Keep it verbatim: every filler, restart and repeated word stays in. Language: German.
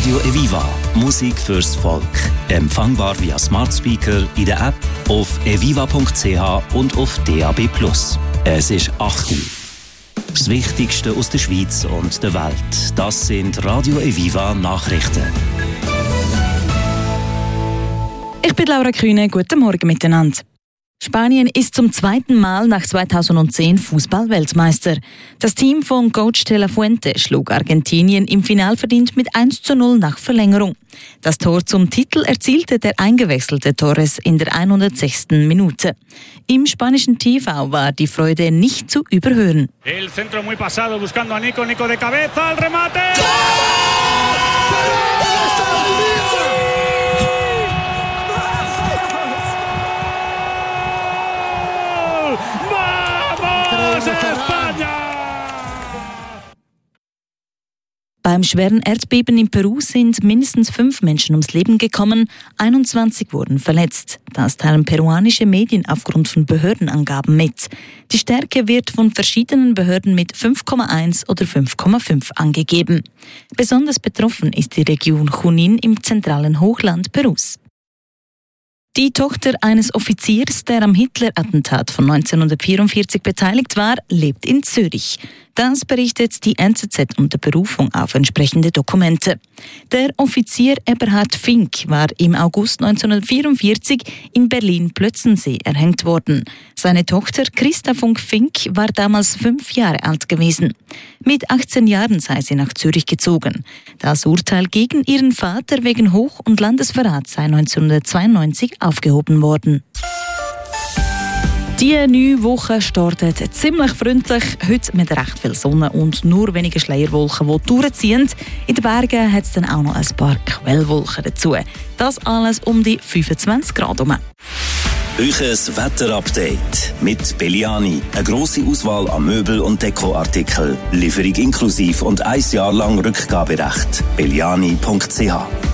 Radio Eviva. Musik fürs Volk. Empfangbar via Smart Speaker in der App, auf eviva punkt c h und auf D A B plus. Es ist acht Uhr. Das Wichtigste aus der Schweiz und der Welt. Das sind Radio Eviva Nachrichten. Ich bin Laura Kühne. Guten Morgen miteinander. Spanien ist zum zweiten Mal nach zweitausendzehn Fußball-Weltmeister. Das Team von Coach de la Fuente schlug Argentinien im Finale verdient mit eins zu null nach Verlängerung. Das Tor zum Titel erzielte der eingewechselte Torres in der hundertsechsten Minute. Im spanischen T V war die Freude nicht zu überhören. El centro muy pasado buscando a Nico, Nico de cabeza, el remate. Beim schweren Erdbeben in Peru sind mindestens fünf Menschen ums Leben gekommen, einundzwanzig wurden verletzt. Das teilen peruanische Medien aufgrund von Behördenangaben mit. Die Stärke wird von verschiedenen Behörden mit fünf Komma eins oder fünf Komma fünf angegeben. Besonders betroffen ist die Region Junín im zentralen Hochland Perus. Die Tochter eines Offiziers, der am Hitler-Attentat von neunzehnhundertvierundvierzig beteiligt war, lebt in Zürich. Das berichtet die N Z Z unter Berufung auf entsprechende Dokumente. Der Offizier Eberhard Fink war im August neunzehnhundertvierundvierzig in Berlin-Plötzensee erhängt worden. Seine Tochter Christa von Fink war damals fünf Jahre alt gewesen. Mit achtzehn Jahren sei sie nach Zürich gezogen. Das Urteil gegen ihren Vater wegen Hoch- und Landesverrats sei neunzehnhundertzweiundneunzig aufgehoben worden. Die neue Woche startet ziemlich freundlich, heute mit recht viel Sonne und nur wenige Schleierwolken, die durchziehen. In den Bergen hat es dann auch noch ein paar Quellwolken dazu. Das alles um die fünfundzwanzig Grad herum. Euches Wetterupdate mit Belliani. Eine grosse Auswahl an Möbel- und Dekoartikeln. Lieferung inklusiv und ein Jahr lang Rückgaberecht. belliani punkt c h